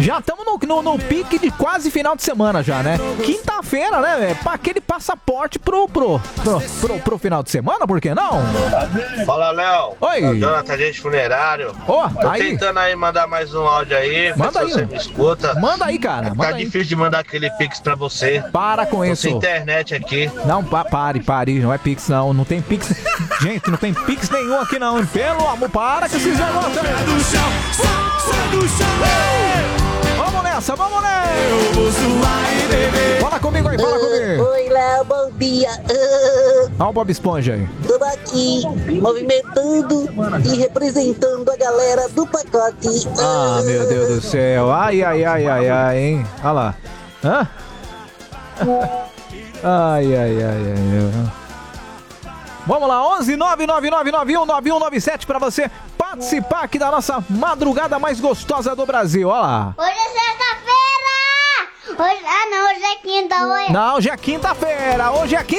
Já estamos no pique de quase final de semana já, né? Quinta-feira, né, velho? Pra aquele passaporte pro final de semana, por que não? Fala, Léo. Oi. Jonathan, agente funerário. Tô aí. Tentando aí mandar mais um áudio aí. Manda aí. Você me escuta. Manda aí, cara. Tá difícil de mandar aquele Pix pra você. Para com isso. Sem internet aqui. Não, pare. Não é Pix, não. Não tem Pix. Gente, não tem Pix nenhum aqui, não. Pelo amor, para com esses negócios. Vamos nessa. Eu vou suar e beber. Fala comigo aí, fala comigo. Oi, Léo, bom dia. Olha o Bob Esponja aí. Tô aqui, movimentando e representando a galera do pacote. Ah, meu Deus do céu. Ai, hein? Olha lá. Hã? Ai. Vamos lá, 11 999919197 pra você participar aqui da nossa madrugada mais gostosa do Brasil. Olha lá. Hoje é sexta-feira! Hoje é quinta, hoje. Não, hoje é quinta-feira.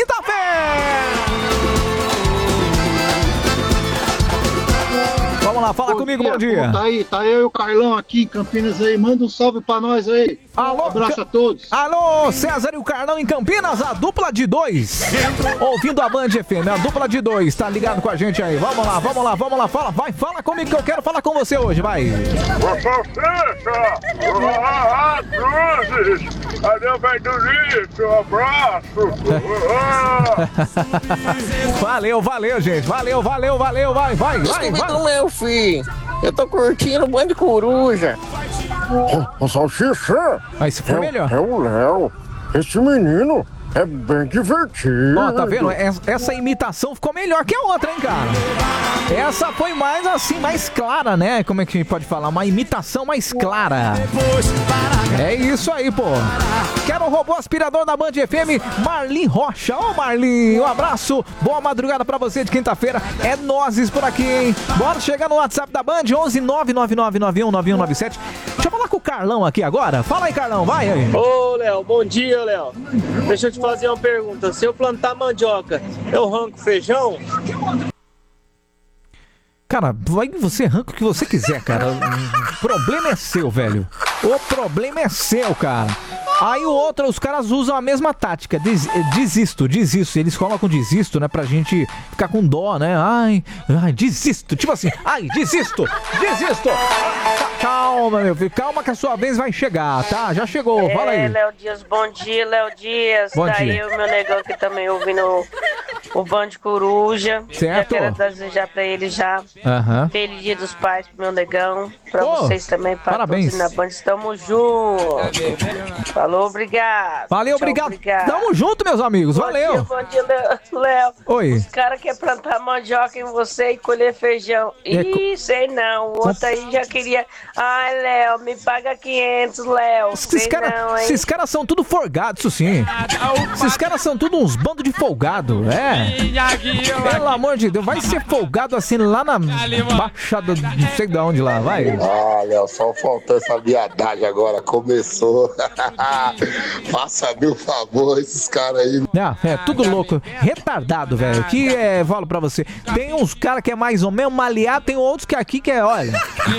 Vamos lá, fala comigo, bom dia. Tá eu e o Carlão aqui em Campinas aí, manda um salve pra nós aí. Alô, abraço a todos. Alô, César e o Carlão em Campinas, a dupla de 2. Ouvindo a Band FM, a dupla de 2, tá ligado com a gente aí. Vamos lá, fala comigo que eu quero falar com você hoje, vai. Adeus, vai dormir, abraço. Valeu, gente, valeu, vai. Meu filho, eu tô curtindo o Band de Coruja. Ô, Salsicha. Mas se for melhor. É o Léo. Esse menino é bem divertido. Ó, tá vendo? Essa imitação ficou melhor que a outra, hein, cara? Essa foi mais assim, mais clara, né? Como é que a gente pode falar? Uma imitação mais clara. É isso aí, pô. Quero um robô aspirador da Band FM, Marlin Rocha. Ô, Marlin, um abraço. Boa madrugada pra você de quinta-feira. É nozes por aqui, hein? Bora chegar no WhatsApp da Band, 11 999919197. Deixa eu falar com o Carlão aqui agora. Fala aí, Carlão, vai aí. Ô, Léo, bom dia, Léo. Deixa eu te fazer uma pergunta. Se eu plantar mandioca, eu arranco feijão? Cara, você arranca o que você quiser, cara. O problema é seu, velho. O problema é seu, cara. Aí os caras usam a mesma tática. Desisto. Eles colocam desisto, né? Pra gente ficar com dó, né? Ai, desisto. Tipo assim, desisto. Calma, meu filho. Calma que a sua vez vai chegar, tá? Já chegou, fala aí. Léo Dias, bom dia, Léo Dias. Bom tá dia. aí o meu negão aqui também ouvindo o Band Coruja. Certo. Já quero desejar pra ele já. Feliz Dia dos Pais pro meu negão. Pra vocês também, pra parabéns. todos na Band. Estamos juntos. Falou, obrigado. Valeu, Tchau, obrigado. Tamo junto, meus amigos. Valeu. Bom dia, Léo. Oi. Os caras querem plantar mandioca em você e colher feijão. Ih, sei não. O outro aí já queria... Ai, Léo, me paga 500, Léo. Esses caras são tudo folgados, isso sim. Esses caras são tudo uns bandos de folgado, Pelo amor de Deus, vai ser folgado assim lá na Baixada, não sei de onde lá, vai. Ah, Léo, só faltou essa viadagem agora, começou. Faça meu favor, esses caras aí. É tudo louco, retardado, velho. Que falo pra você. Tem uns caras que é mais ou menos maleado, tem outros que aqui que olha.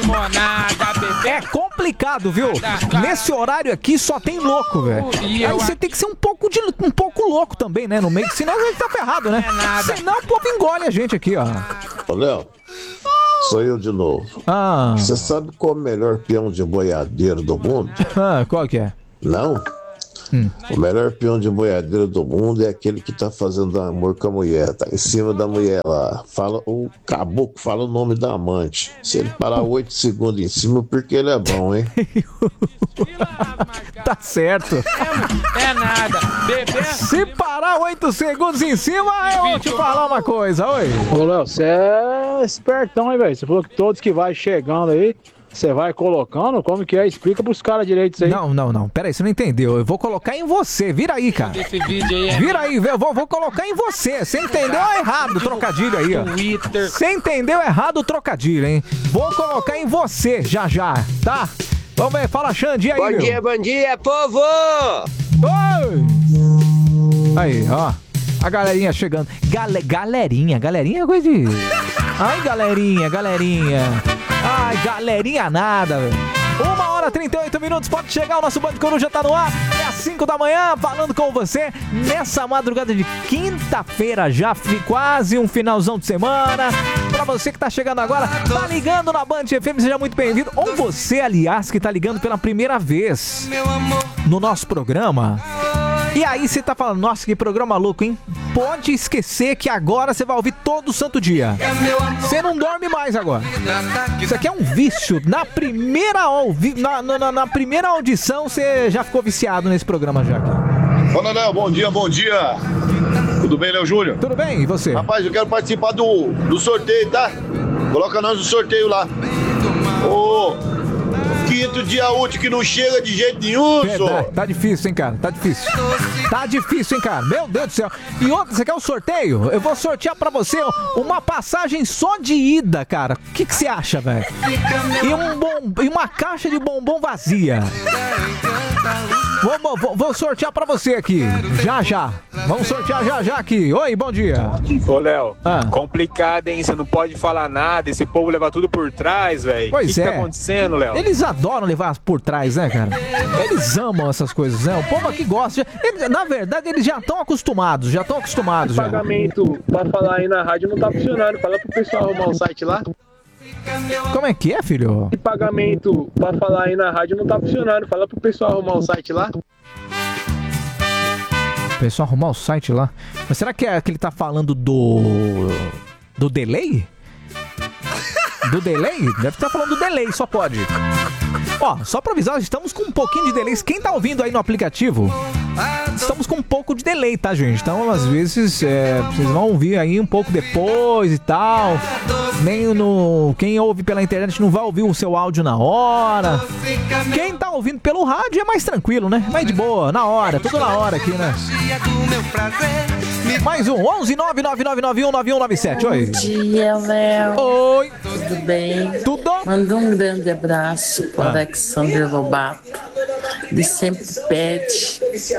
É complicado, viu? Nesse horário aqui só tem louco, velho. Aí você tem que ser um pouco louco também, né? No meio, senão a gente tá ferrado, né? Senão o povo engole a gente aqui, ó. Ô, Léo, sou eu de novo. Você sabe qual é o melhor peão de boiadeiro do mundo? Qual que é? Não? O melhor peão de boiadeiro do mundo é aquele que tá fazendo amor com a mulher, tá em cima da mulher lá. O caboclo fala o nome da amante. Se ele parar 8 segundos em cima, porque ele é bom, hein? Tá certo. É nada, bebê. Se parar 8 segundos em cima, eu vou te falar uma coisa, oi. Ô, Léo, você é espertão, hein, velho? Você falou que todos que vai chegando aí, você vai colocando? Como que é? Explica pros caras direito isso aí. Não. Pera aí, você não entendeu. Eu vou colocar em você. Vira aí, cara. Esse vídeo aí Vira aí, eu vou colocar em você. Você entendeu errado o trocadilho aí, ó. Você entendeu errado o trocadilho, hein? Vou colocar em você já, tá? Vamos ver, fala, Xande, aí, Bom dia, povo! Oi! Aí, ó. A galerinha chegando. Galerinha é coisa de... Ai, galerinha. Ai, galerinha nada, velho. 1h38, pode chegar, o nosso Band Coruja tá no ar, é às 5 da manhã, falando com você, nessa madrugada de quinta-feira, já quase um finalzão de semana, pra você que tá chegando agora, tá ligando na Band FM, seja muito bem-vindo, ou você, aliás, que tá ligando pela primeira vez no nosso programa, e aí você tá falando, nossa, que programa louco, hein? Pode esquecer que agora você vai ouvir todo santo dia. Você não dorme mais agora. Isso aqui é um vício. Na primeira audição, você já ficou viciado nesse programa já. Fala, Léo, bom dia. Tudo bem, Léo Júnior? Tudo bem, e você? Rapaz, eu quero participar do sorteio, tá? Coloca nós no sorteio lá. Ô, quinto dia útil que não chega de jeito nenhum, só. Tá difícil, hein, cara? Tá difícil, hein, cara? Meu Deus do céu. E outra, você quer um sorteio? Eu vou sortear pra você uma passagem só de ida, cara. O que você acha, velho? E uma caixa de bombom vazia. Vou sortear pra você aqui. Já. Vamos sortear já aqui. Oi, bom dia. Ô, Léo, complicado, hein? Você não pode falar nada. Esse povo leva tudo por trás, velho. Pois O que tá acontecendo, Léo? Eles adoram levar por trás, né, cara? Eles amam essas coisas, né? O povo aqui gosta. Na verdade, eles já estão acostumados. Já. Pagamento pra falar aí na rádio não tá funcionando. Fala pro pessoal arrumar o site lá. Como é que é, filho? E pagamento pra falar aí na rádio não tá funcionando. Fala pro pessoal arrumar o site lá. Pessoal arrumar o site lá. Mas será que é que ele tá falando do delay? Do delay? Deve estar falando do delay, só pode. Ó, só pra avisar, estamos com um pouquinho de delay. Quem tá ouvindo aí no aplicativo, estamos com um pouco de delay, tá, gente? Então, às vezes, vocês vão ouvir aí um pouco depois e tal. Quem ouve pela internet não vai ouvir o seu áudio na hora. Quem tá ouvindo pelo rádio é mais tranquilo, né? Mais de boa, na hora, tudo na hora aqui, né? Mais um, 11999919197. Oi. Bom dia, Léo. Oi. Tudo bem? Tudo? Manda um grande abraço para Alexandre Lobato. Ele sempre pede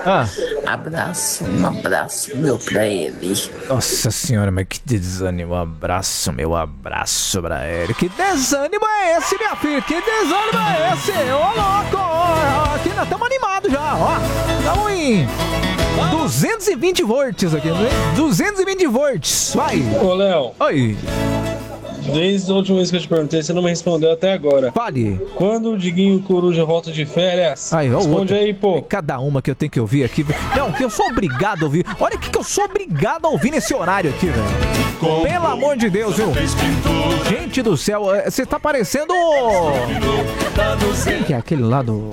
um abraço meu pra ele. Nossa senhora, mas que desânimo. Meu abraço pra ele. Que desânimo é esse, minha filha? Que desânimo é esse? Ô, louco! Aqui nós estamos animados já, ó. Estamos em 220 volts aqui, né? 220 volts. Vai. Ô, Léo. Oi. Desde a última vez que eu te perguntei, você não me respondeu até agora. Fale. Quando o Diguinho Coruja volta de férias? Responde aí, pô. Cada uma que eu tenho que ouvir aqui. Não, que eu sou obrigado a ouvir. Olha o que eu sou obrigado a ouvir nesse horário aqui, velho. Pelo amor de Deus, viu? Gente do céu, você tá parecendo... Quem que é aquele lá do...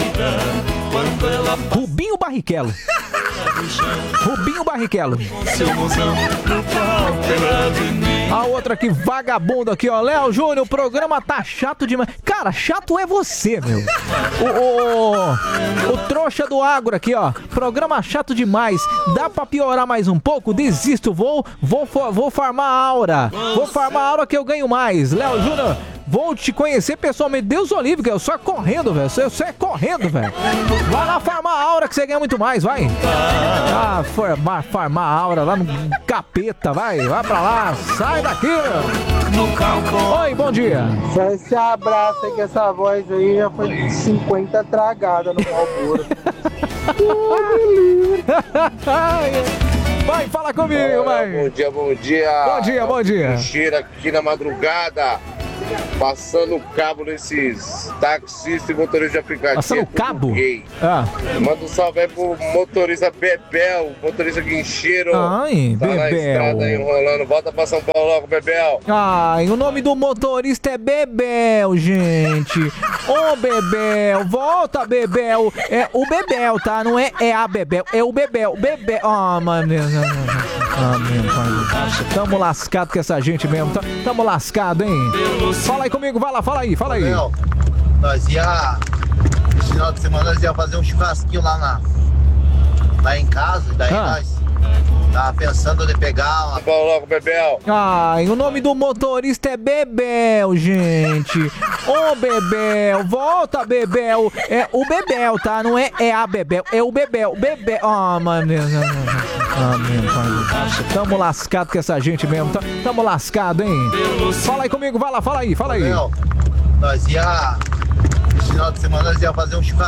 Rubinho Barrichello. A outra aqui, vagabundo aqui, ó. Léo Júnior, o programa tá chato demais. Cara, chato é você, meu. O trouxa do agro aqui, ó. Programa chato demais. Dá pra piorar mais um pouco? Desisto. Vou farmar a aura. Vou farmar a aura que eu ganho mais. Léo Júnior, vou te conhecer pessoalmente. Deus o livre, eu só correndo, velho. Você é correndo, velho. Vai lá farmar a aura que você ganha muito mais, vai. Farmar a aura lá no capeta, vai pra lá. Sai daqui. Oi, bom dia. Só esse abraço aí, que essa voz aí já foi de 50 tragadas no Malboro. Vai, fala comigo, vai. Bom dia. Cheira aqui na madrugada. Passando cabo nesses taxistas e motoristas de aplicativo. Passando cabo? Manda um salve aí pro motorista Bebel, motorista guincheiro. Ai, tá Bebel. Na estrada aí enrolando. Volta pra São Paulo logo, Bebel. Ai, o nome do motorista é Bebel, gente. Ô, Bebel, volta, Bebel. É o Bebel, tá? Não é a Bebel, é o Bebel. Mano. Tamo lascado com essa gente mesmo. Tamo lascado, hein? Fala aí comigo, vai lá, fala aí. Léo, nós esse final de semana nós ia fazer um churrasquinho lá em casa, e daí nós tava pensando em pegar uma... logo, Bebel. Ai, o nome do motorista é Bebel, gente. Ô, Bebel, volta, Bebel. É o Bebel, tá? Não é a Bebel, é o Bebel. Mano. Tamo lascado com essa gente mesmo. Tamo lascado, hein? Fala aí comigo, vai lá, fala aí. Léo, nós esse Esse final de semana nós ia fazer um churrasco.